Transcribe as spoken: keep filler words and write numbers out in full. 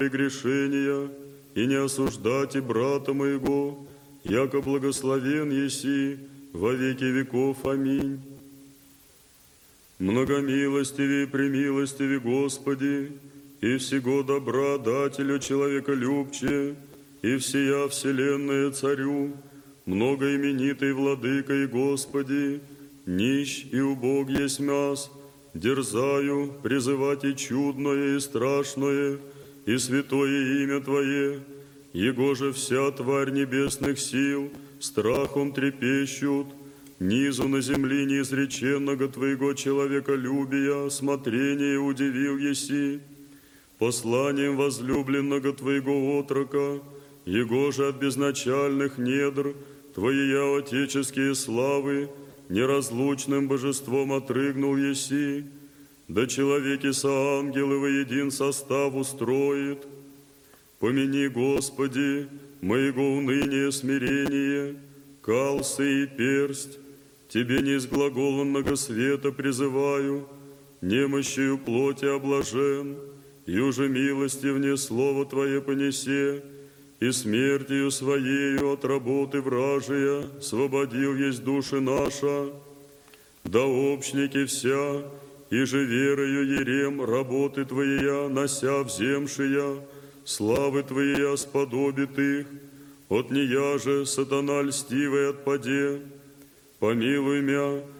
грешения, и не осуждайте брата моего, яко благословен еси во веки веков. Аминь. Многомилостивее, премилостивее, Господи, и всего добра дателю человеколюбче, и всея вселенная Царю, многоименитый Владыка и Господи, нищ и убог есть мяс, дерзаю призывать и чудное, и страшное, и святое имя Твое, его же вся тварь небесных сил страхом трепещут, низу на земли неизреченного Твоего человеколюбия смотрение удивил еси, посланием возлюбленного Твоего отрока, его же от безначальных недр Твоя отеческие славы неразлучным божеством отрыгнул еси, да человеки со ангелы воедин состав устроит. Помяни, Господи, моего уныния смирение, калсы и персть, Тебе неизглаголанного света призываю, немощью плоти облажен, и уже милостивне слово Твое понесе, и смертью Своею от работы вражия свободил есть души наша. Да общники вся, и же верою ерем работы Твоя, нося вземшия, славы Твоя сподобит их, от нея же сатана льстивый отпаде. Помилуй мя,